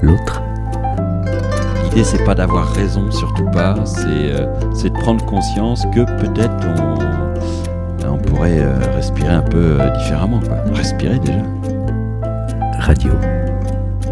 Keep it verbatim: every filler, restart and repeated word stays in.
l'autre. L'idée, c'est pas d'avoir raison, surtout pas, c'est, euh, c'est de prendre conscience que peut-être on, on pourrait euh, respirer un peu euh, différemment, quoi. Respirer déjà. Radio.